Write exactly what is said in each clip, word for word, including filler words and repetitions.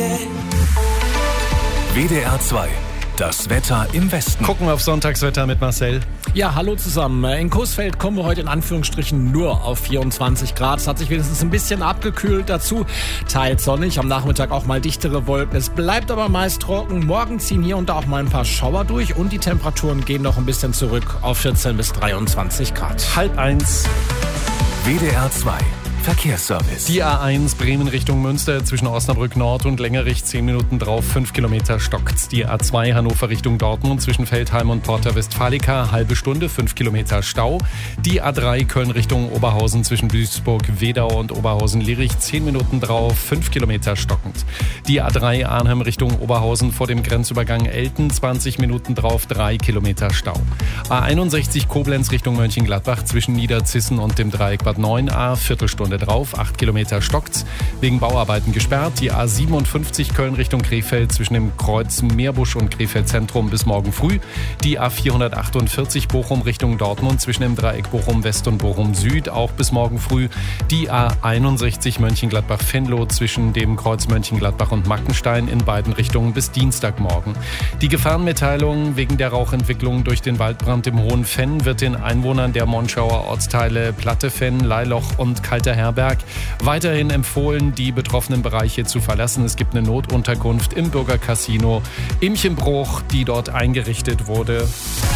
W D R zwei. Das Wetter im Westen. Gucken wir auf Sonntagswetter mit Marcel. Ja, hallo zusammen. In Coesfeld kommen wir heute in Anführungsstrichen nur auf vierundzwanzig Grad. Es hat sich wenigstens ein bisschen abgekühlt. Dazu teils sonnig, am Nachmittag auch mal dichtere Wolken. Es bleibt aber meist trocken. Morgen ziehen hier und da auch mal ein paar Schauer durch und die Temperaturen gehen noch ein bisschen zurück auf vierzehn bis dreiundzwanzig Grad. Halb eins. W D R zwei. Verkehrsservice. Die A eins Bremen Richtung Münster zwischen Osnabrück Nord und Längerich zehn Minuten drauf, fünf Kilometer stockt. Die A zwei Hannover Richtung Dortmund zwischen Feldheim und Porta Westfalica halbe Stunde, fünf Kilometer Stau. Die A drei Köln Richtung Oberhausen zwischen Duisburg-Wedau und Oberhausen-Lierich zehn Minuten drauf, fünf Kilometer stockend. Die A drei Arnhem Richtung Oberhausen vor dem Grenzübergang Elten zwanzig Minuten drauf, drei Kilometer Stau. A einundsechzig Koblenz Richtung Mönchengladbach zwischen Niederzissen und dem Dreieck Bad Neuenahr Viertelstunde drauf, acht Kilometer stockt's, wegen Bauarbeiten gesperrt. Die A siebenundfünfzig Köln Richtung Krefeld zwischen dem Kreuz Meerbusch und Krefeld Zentrum bis morgen früh. Die A vierhundertachtundvierzig Bochum Richtung Dortmund zwischen dem Dreieck Bochum West und Bochum Süd auch bis morgen früh. Die A einundsechzig Mönchengladbach-Venlo zwischen dem Kreuz Mönchengladbach und Mackenstein in beiden Richtungen bis Dienstagmorgen. Die Gefahrenmitteilung wegen der Rauchentwicklung durch den Waldbrand im Hohen Fenn wird den Einwohnern der Monschauer Ortsteile Platte Fenn, Leiloch und Kalter Herberg weiterhin empfohlen, die betroffenen Bereiche zu verlassen. Es gibt eine Notunterkunft im Bürgercasino Imchenbruch, die dort eingerichtet wurde.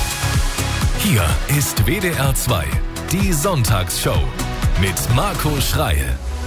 Hier ist W D R zwei, die Sonntagsshow mit Marco Schreil.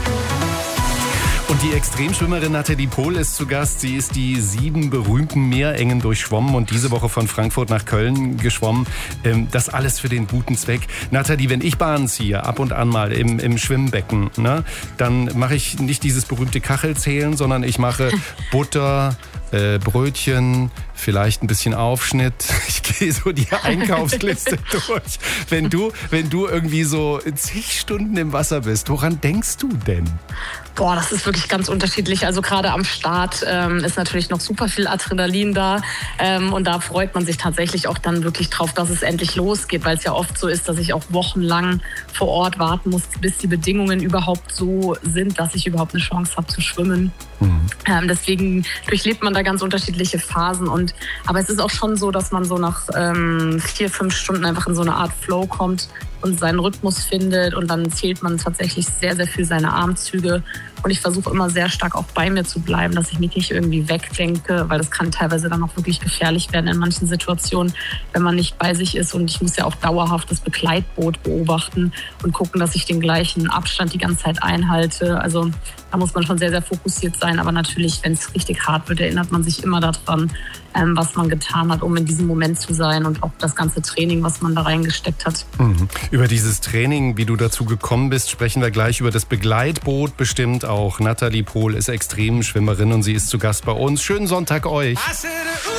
Und die Extremschwimmerin Nathalie Pohl ist zu Gast. Sie ist die sieben berühmten Meerengen durchschwommen und diese Woche von Frankfurt nach Köln geschwommen. Das alles für den guten Zweck. Nathalie, wenn ich Bahnen ziehe, ab und an mal im, im Schwimmbecken, ne, dann mache ich nicht dieses berühmte Kachelzählen, sondern ich mache Butter, äh, Brötchen, vielleicht ein bisschen Aufschnitt. Ich gehe so die Einkaufsliste durch. Wenn du, wenn du irgendwie so zig Stunden im Wasser bist, woran denkst du denn? Boah, das ist wirklich ganz unterschiedlich. Also gerade am Start ähm, ist natürlich noch super viel Adrenalin da. Ähm, und da freut man sich tatsächlich auch dann wirklich drauf, dass es endlich losgeht, weil es ja oft so ist, dass ich auch wochenlang vor Ort warten muss, bis die Bedingungen überhaupt so sind, dass ich überhaupt eine Chance habe zu schwimmen. Mhm. Ähm, deswegen durchlebt man da ganz unterschiedliche Phasen. Und aber es ist auch schon so, dass man so nach ähm, vier, fünf Stunden einfach in so eine Art Flow kommt und seinen Rhythmus findet. Und dann zählt man tatsächlich sehr, sehr viel seine Armzüge. Und ich versuche immer sehr stark auch bei mir zu bleiben, dass ich mich nicht irgendwie wegdenke, weil das kann teilweise dann auch wirklich gefährlich werden in manchen Situationen, wenn man nicht bei sich ist. Und ich muss ja auch dauerhaft das Begleitboot beobachten und gucken, dass ich den gleichen Abstand die ganze Zeit einhalte. Also da muss man schon sehr, sehr fokussiert sein. Aber natürlich, wenn es richtig hart wird, erinnert man sich immer daran, ähm, was man getan hat, um in diesem Moment zu sein und auch das ganze Training, was man da reingesteckt hat. Mhm. Über dieses Training, wie du dazu gekommen bist, sprechen wir gleich. Über das Begleitboot bestimmt auch. Nathalie Pohl ist Extremschwimmerin und sie ist zu Gast bei uns. Schönen Sonntag euch.